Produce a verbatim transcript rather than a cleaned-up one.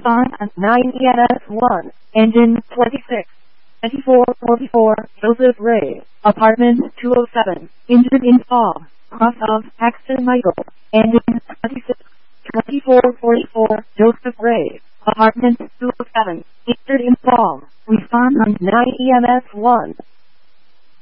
Respond on nine E M S one. Engine twenty-six. twenty-four forty-four, Joseph Ray. Apartment two oh seven. Injured in fall. Cross of Paxton Michael. Engine twenty-six. twenty-four forty-four, Joseph Ray. Apartment two oh seven. Injured in fall. Respond on nine E M S one.